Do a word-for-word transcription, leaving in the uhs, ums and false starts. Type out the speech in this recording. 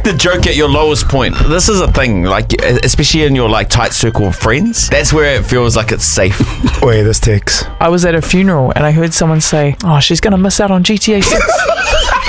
the joke at your lowest point. This is a thing, like, especially in your like tight circle of friends. That's where it feels like it's safe. Wait, this takes. I was at a funeral and I heard someone say, oh, she's going to miss out on G T A six.